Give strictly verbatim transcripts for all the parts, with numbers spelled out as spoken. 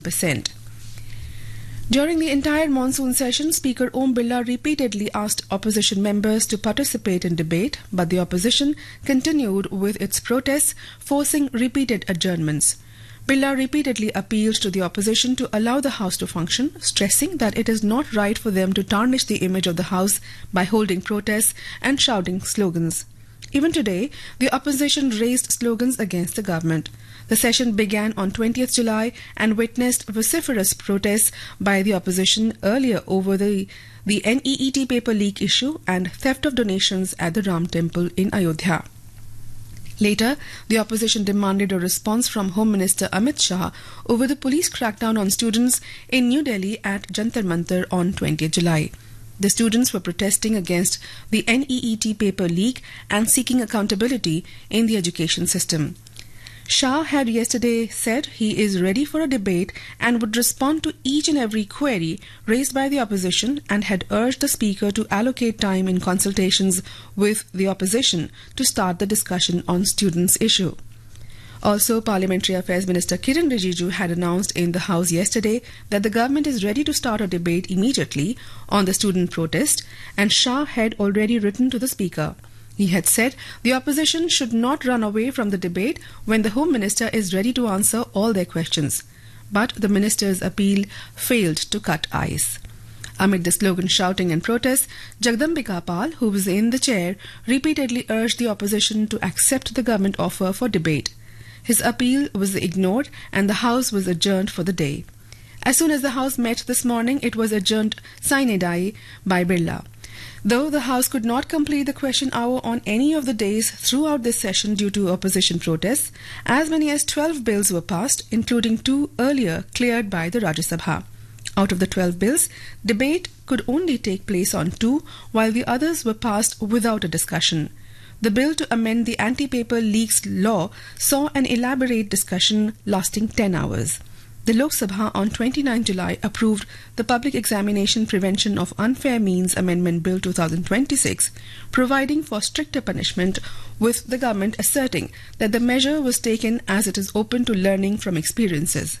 percent. During the entire monsoon session, Speaker Om Birla repeatedly asked opposition members to participate in debate, but the opposition continued with its protests, forcing repeated adjournments. Birla repeatedly appealed to the opposition to allow the House to function, stressing that it is not right for them to tarnish the image of the House by holding protests and shouting slogans. Even today, the opposition raised slogans against the government. The session began on twentieth July and witnessed vociferous protests by the opposition earlier over the, the N E E T paper leak issue and theft of donations at the Ram Temple in Ayodhya. Later, the opposition demanded a response from Home Minister Amit Shah over the police crackdown on students in New Delhi at Jantar Mantar on twentieth July. The students were protesting against the N E E T paper leak and seeking accountability in the education system. Shah had yesterday said he is ready for a debate and would respond to each and every query raised by the opposition, and had urged the Speaker to allocate time in consultations with the opposition to start the discussion on students' issue. Also, Parliamentary Affairs Minister Kiren Rijiju had announced in the House yesterday that the government is ready to start a debate immediately on the student protest, and Shah had already written to the Speaker. He had said the opposition should not run away from the debate when the Home Minister is ready to answer all their questions. But the Minister's appeal failed to cut ice. Amid the slogan shouting and protests, Jagdambika Pal, who was in the chair, repeatedly urged the opposition to accept the government offer for debate. His appeal was ignored and the House was adjourned for the day. As soon as the House met this morning, it was adjourned sine die by Birla. Though the House could not complete the question hour on any of the days throughout this session due to opposition protests, as many as twelve bills were passed, including two earlier cleared by the Rajya Sabha. Out of the twelve bills, debate could only take place on two, while the others were passed without a discussion. The bill to amend the anti-paper leaks law saw an elaborate discussion lasting ten hours. The Lok Sabha on twenty-ninth July approved the Public Examination Prevention of Unfair Means Amendment Bill two thousand twenty-six, providing for stricter punishment, with the government asserting that the measure was taken as it is open to learning from experiences.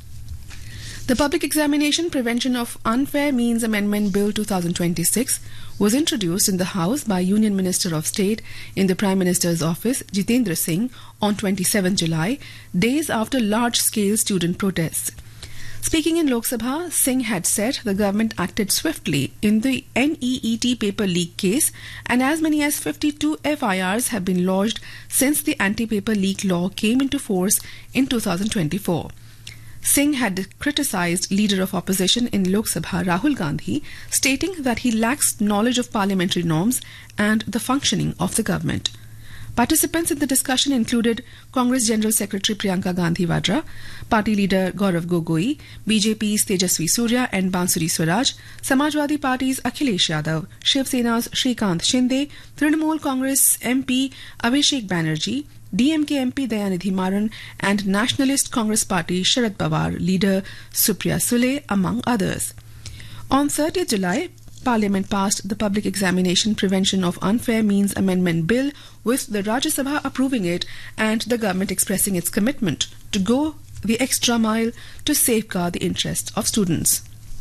The Public Examination Prevention of Unfair Means Amendment Bill two thousand twenty-six was introduced in the House by Union Minister of State in the Prime Minister's office, Jitendra Singh, on twenty-seventh July, days after large-scale student protests. Speaking in Lok Sabha, Singh had said the government acted swiftly in the N E E T paper leak case, and as many as fifty-two F I Rs have been lodged since the anti-paper leak law came into force in two thousand twenty-four. Singh had criticised Leader of Opposition in Lok Sabha Rahul Gandhi, stating that he lacks knowledge of parliamentary norms and the functioning of the government. Participants in the discussion included Congress General Secretary Priyanka Gandhi Vadra, Party Leader Gaurav Gogoi, B J P's Tejasvi Surya and Bansuri Swaraj, Samajwadi Party's Akhilesh Yadav, Shiv Sena's Shrikant Shinde, Trinamool Congress M P Abhishek Banerjee, D M K M P Dayanidhi Maran and Nationalist Congress Party Sharad Pawar leader Supriya Sule, among others. On thirtieth July, Parliament passed the Public Examination Prevention of Unfair Means Amendment Bill, with the Rajya Sabha approving it and the government expressing its commitment to go the extra mile to safeguard the interests of students.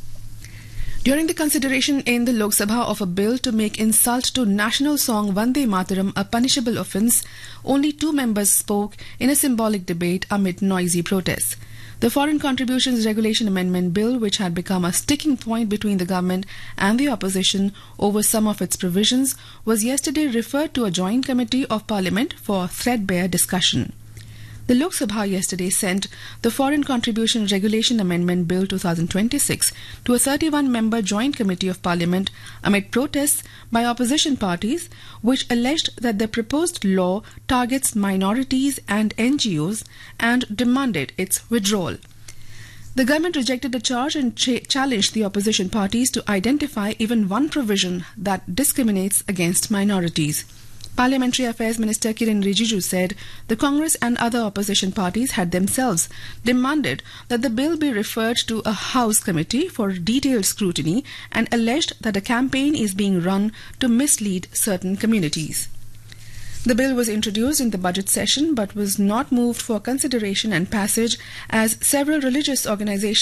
During the consideration in the Lok Sabha of a bill to make insult to national song Vande Mataram a punishable offence, only two members spoke in a symbolic debate amid noisy protests. The Foreign Contributions Regulation Amendment Bill, which had become a sticking point between the government and the opposition over some of its provisions, was yesterday referred to a joint committee of Parliament for threadbare discussion. The Lok Sabha yesterday sent the Foreign Contribution Regulation Amendment Bill two thousand twenty-six to a thirty-one member joint committee of Parliament amid protests by opposition parties, which alleged that the proposed law targets minorities and N G Os and demanded its withdrawal. The government rejected the charge and ch- challenged the opposition parties to identify even one provision that discriminates against minorities. Parliamentary Affairs Minister Kiren Rijiju said the Congress and other opposition parties had themselves demanded that the bill be referred to a House committee for detailed scrutiny, and alleged that a campaign is being run to mislead certain communities. The bill was introduced in the budget session but was not moved for consideration and passage as several religious organizations